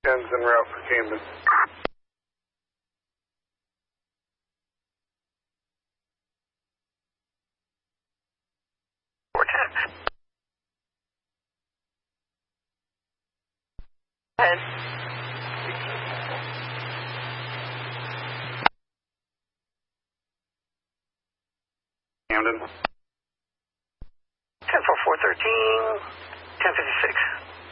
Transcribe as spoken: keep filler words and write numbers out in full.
ten's en route for Camden. four ten. Ahead. Camden. ten four four thirteen, ten fifty-six.